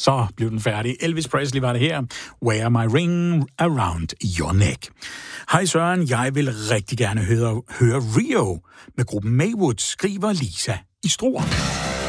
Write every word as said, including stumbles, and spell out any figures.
Så blev den færdig. Elvis Presley var det her. Wear my ring around your neck. Hej Søren, jeg vil rigtig gerne høre, høre Rio med gruppen Maywood, skriver Lisa i Struer.